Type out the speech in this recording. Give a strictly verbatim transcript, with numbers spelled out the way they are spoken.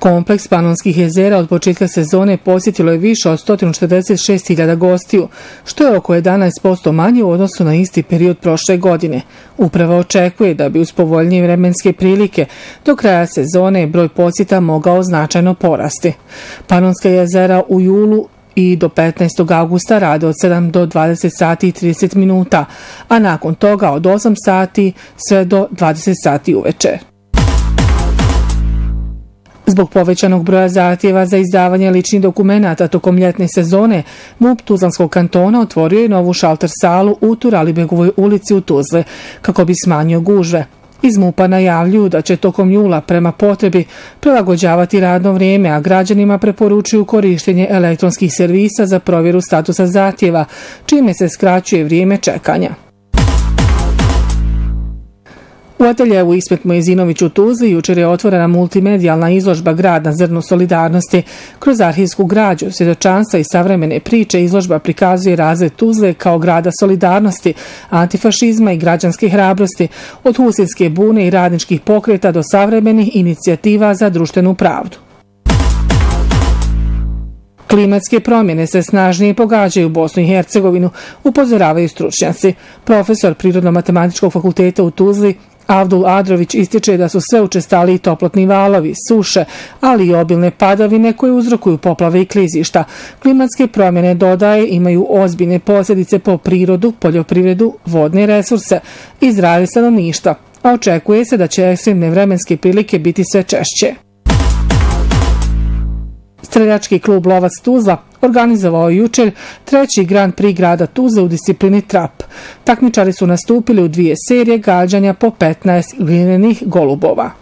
Kompleks Panonskih jezera od početka sezone posjetilo je više od sto četrdeset šest hiljada gostiju, što je oko jedanaest posto manje u odnosu na isti period prošle godine. Uprava očekuje da bi uz povoljnije vremenske prilike do kraja sezone broj posjeta mogao značajno porasti. Panonska jezera u julu i do petnaestog augusta rade od sedam do dvadeset sati i trideset minuta, a nakon toga od osam sati sve do dvadeset sati uveče. Zbog povećanog broja zahtjeva za izdavanje ličnih dokumenata tokom ljetne sezone, MUP Tuzlanskog kantona otvorio je novu šalter salu u Turalibegovoj ulici u Tuzli, kako bi smanjio gužve. Iz MUP-a najavljuju da će tokom jula prema potrebi prilagođavati radno vrijeme, a građanima preporučuju korištenje elektronskih servisa za provjeru statusa zahtjeva, čime se skraćuje vrijeme čekanja. U ateljevu Ismet Mojezinović u Tuzli jučer je otvorena multimedijalna izložba Grad na zrnu solidarnosti. Kroz arhivsku građu, svjedočanstva i savremene priče izložba prikazuje razvoj Tuzle kao grada solidarnosti, antifašizma i građanske hrabrosti, od husinske bune i radničkih pokreta do savremenih inicijativa za društvenu pravdu. Klimatske promjene se snažnije pogađaju Bosnu i Hercegovinu, upozoravaju stručnjaci. Profesor Prirodno-matematičkog fakulteta u Tuzli Avdul Adrović ističe da su sve učestaliji toplotni valovi, suše, ali i obilne padavine koje uzrokuju poplave i klizišta. Klimatske promjene, dodaje, imaju ozbiljne posljedice po prirodu, poljoprivredu, vodne resurse i zdravlje stanovništva, a očekuje se da će ekstremne vremenske prilike biti sve češće. Streljački klub Lovac Tuzla organizovao je jučer treći Grand Prix grada Tuzle u disciplini trap. Takmičari su nastupili u dvije serije gađanja po petnaest glinjenih golubova.